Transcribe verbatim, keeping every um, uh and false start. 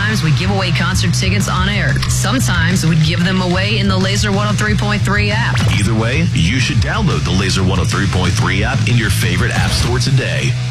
Sometimes we give away concert tickets on air. Sometimes we give them away in the Laser one oh three point three app. Either way, you should download the Laser one oh three point three app in your favorite app store today.